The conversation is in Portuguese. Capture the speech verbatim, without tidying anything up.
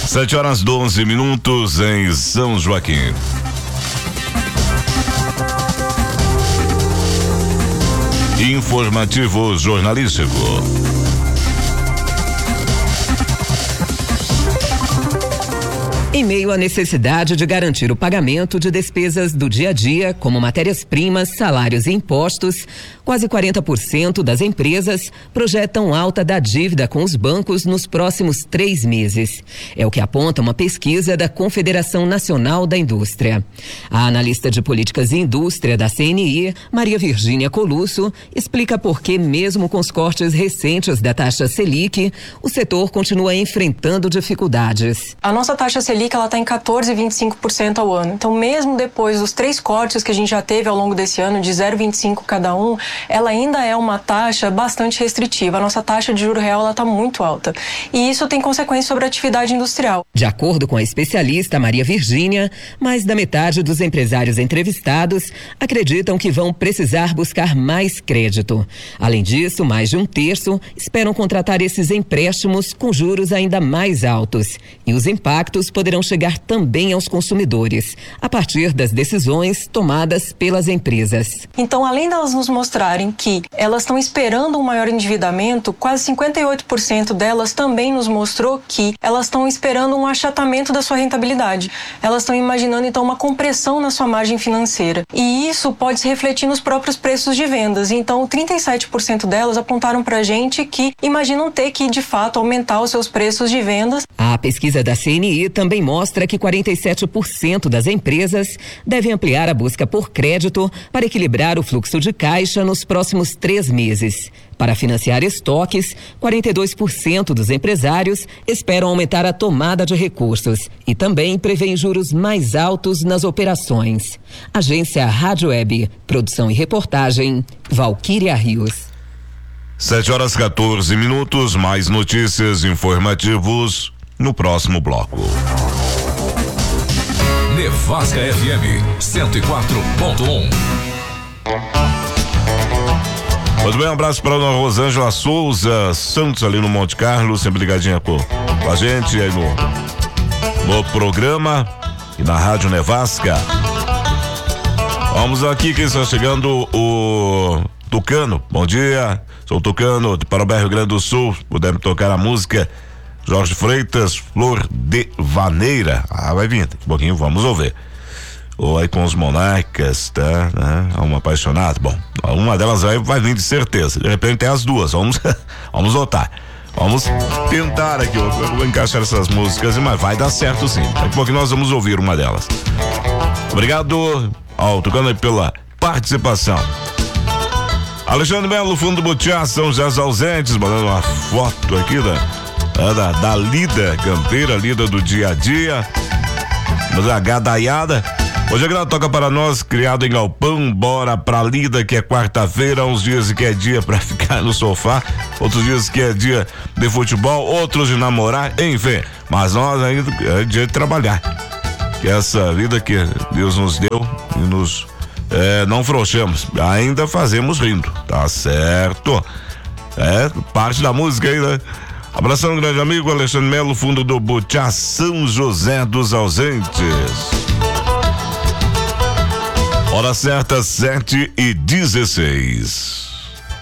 Sete horas doze minutos em São Joaquim. Informativo jornalístico. Em meio à necessidade de garantir o pagamento de despesas do dia a dia, como matérias-primas, salários e impostos, quase quarenta por cento das empresas projetam alta da dívida com os bancos nos próximos três meses. É o que aponta uma pesquisa da Confederação Nacional da Indústria. A analista de políticas e indústria da C N I, Maria Virgínia Colusso, explica por que, mesmo com os cortes recentes da taxa Selic, o setor continua enfrentando dificuldades. A nossa taxa Selic ela está em quatorze vírgula vinte e cinco por cento ao ano. Então, mesmo depois dos três cortes que a gente já teve ao longo desse ano, de zero vírgula vinte e cinco cada um, ela ainda é uma taxa bastante restritiva. A nossa taxa de juro real está muito alta. E isso tem consequências sobre a atividade industrial. De acordo com a especialista Maria Virgínia, mais da metade dos empresários entrevistados acreditam que vão precisar buscar mais crédito. Além disso, mais de um terço esperam contratar esses empréstimos com juros ainda mais altos. E os impactos poderão chegar também aos consumidores, a partir das decisões tomadas pelas empresas. Então, além delas nos mostrarem que elas estão esperando um maior endividamento, quase cinquenta e oito por cento delas também nos mostrou que elas estão esperando um achatamento da sua rentabilidade. Elas estão imaginando, então, uma compressão na sua margem financeira. E isso pode se refletir nos próprios preços de vendas. Então, trinta e sete por cento delas apontaram para a gente que imaginam ter que, de fato, aumentar os seus preços de vendas. A pesquisa da C N I também mostra que quarenta e sete por cento das empresas devem ampliar a busca por crédito para equilibrar o fluxo de caixa nos próximos três meses. Para financiar estoques, quarenta e dois por cento dos empresários esperam aumentar a tomada de recursos e também prevêem juros mais altos nas operações. Agência Rádio Web, produção e reportagem, Valquíria Rios. Sete horas quatorze minutos, mais notícias informativos no próximo bloco. Nevasca F M cento e quatro ponto um. Muito bem, um abraço para a dona Rosângela Souza Santos, ali no Monte Carlo, sempre ligadinha com, com a gente aí no, no programa e na Rádio Nevasca. Vamos aqui, quem está chegando, o Tucano. Bom dia, sou o Tucano de Parobé, Rio Grande do Sul. Podemos tocar a música Jorge Freitas, Flor de Vaneira. Ah, vai vir, daqui a pouquinho vamos ouvir. Ou aí com os Monarcas, tá? Né? Um apaixonado. Bom, uma delas vai, vai vir de certeza. De repente tem as duas. Vamos, vamos votar. Vamos tentar aqui, eu vou encaixar essas músicas, mas vai dar certo sim. Daqui a pouquinho nós vamos ouvir uma delas. Obrigado ao Tucano pela participação. Alexandre Melo, Fundo Butiá, São José dos Ausentes, mandando uma foto aqui da, da, da lida campeira, lida do dia a dia, da gadaiada. Hoje a Grada toca para nós, criado em galpão, bora pra lida, que é quarta-feira, uns dias que é dia pra ficar no sofá, outros dias que é dia de futebol, outros de namorar, enfim, mas nós ainda é dia de trabalhar, que essa vida que Deus nos deu e nos é, não frouxamos, ainda fazemos rindo, tá certo? É parte da música aí, né? Abração, grande amigo Alexandre Melo, Fundo do Butiá, São José dos Ausentes. Hora certa, sete e dezesseis.